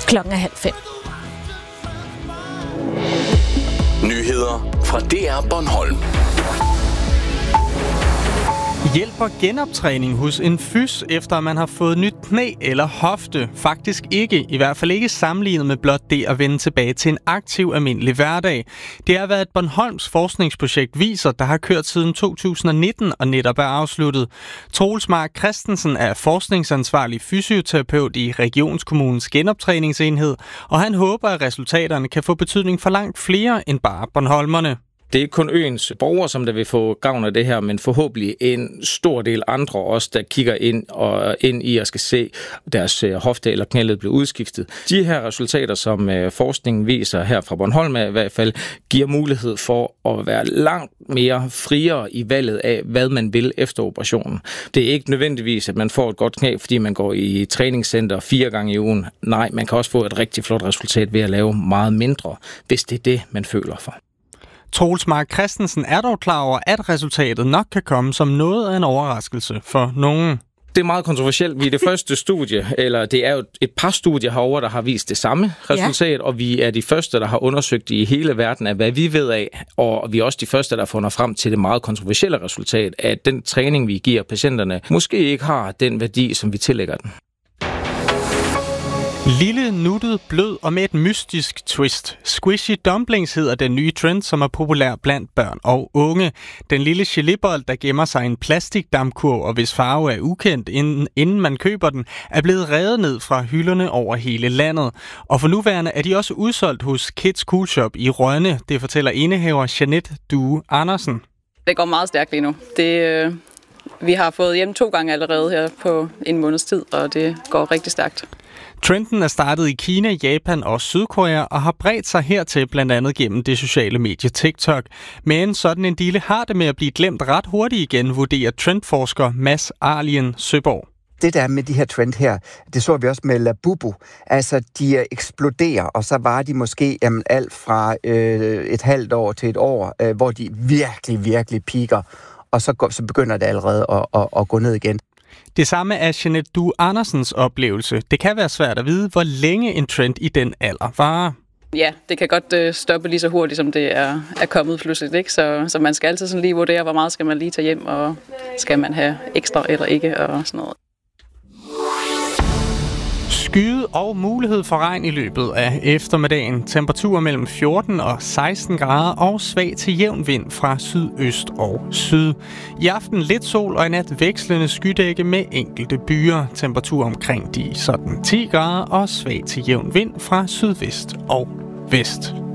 Klokken er 4:30. Nyheder fra DR Bornholm. Hjælper genoptræning hos en fys, efter man har fået nyt knæ eller hofte? Faktisk ikke. I hvert fald ikke sammenlignet med blot det at vende tilbage til en aktiv almindelig hverdag. Det har været et Bornholms forskningsprojekt viser, der har kørt siden 2019 og netop er afsluttet. Troels Mark Christensen er forskningsansvarlig fysioterapeut i Regionskommunens genoptræningsenhed, og han håber, at resultaterne kan få betydning for langt flere end bare bornholmerne. Det er ikke kun øens borgere, som der vil få gavn af det her, men forhåbentlig en stor del andre også, der kigger ind i og skal se deres hofte eller knæled blive udskiftet. De her resultater, som forskningen viser her fra Bornholm i hvert fald, giver mulighed for at være langt mere friere i valget af, hvad man vil efter operationen. Det er ikke nødvendigvis, at man får et godt knæ, fordi man går i træningscenter 4 gange i ugen. Nej, man kan også få et rigtig flot resultat ved at lave meget mindre, hvis det er det, man føler for. Troels Mark Christensen er dog klar over, at resultatet nok kan komme som noget af en overraskelse for nogen. Det er meget kontroversielt. Vi er det første studie, eller det er jo et par studier herovre, der har vist det samme resultat, og vi er de første, der har undersøgt i hele verden af, hvad vi ved af, og vi er også de første, der har fundet frem til det meget kontroversielle resultat, at den træning, vi giver patienterne, måske ikke har den værdi, som vi tillægger den. Lille, nuttet, blød og med et mystisk twist. Squishy dumplings hedder den nye trend, som er populær blandt børn og unge. Den lille gelébold, der gemmer sig i en plastikdampkurv og hvis farve er ukendt, inden man køber den, er blevet revet ned fra hylderne over hele landet. Og for nuværende er de også udsolgt hos Kids Cool Shop i Rønne. Det fortæller indehaver Jeanette Due Andersen. Det går meget stærkt lige nu. Vi har fået hjem 2 gange allerede her på en måneds tid, og det går rigtig stærkt. Trenden er startet i Kina, Japan og Sydkorea og har bredt sig hertil blandt andet gennem det sociale medie TikTok. Men sådan en dille har det med at blive glemt ret hurtigt igen, vurderer trendforsker Mads Arlien Søborg. Det der med de her trend her, det så vi også med Labubu. Altså, de eksploderer, og så var de måske alt fra et halvt år til et år, hvor de virkelig piker, og så begynder det allerede at gå ned igen. Det samme er Jeanette Due Andersens oplevelse. Det kan være svært at vide, hvor længe en trend i den alder varer. Ja, det kan godt stoppe lige så hurtigt, som det er kommet pludseligt, ikke? Så man skal altid sådan lige vurdere, hvor meget skal man lige tage hjem, og skal man have ekstra eller ikke, og sådan noget. Skyet og mulighed for regn i løbet af eftermiddagen. Temperaturer mellem 14 og 16 grader og svag til jævn vind fra sydøst og syd. I aften lidt sol og i nat vekslende skydække med enkelte byer. Temperatur omkring de 10 grader og svag til jævn vind fra sydvest og vest.